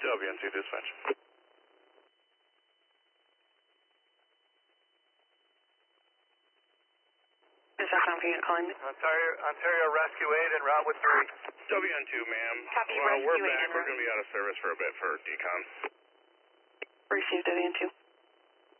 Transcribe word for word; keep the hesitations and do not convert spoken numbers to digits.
W N two dispatch. Is that from you calling me? Ontario, Ontario Rescue eight en route with three. W N two, ma'am. Copy, Well, we're Rescue eight back. en We're route. going to be out of service for a bit for decon. Received W N two.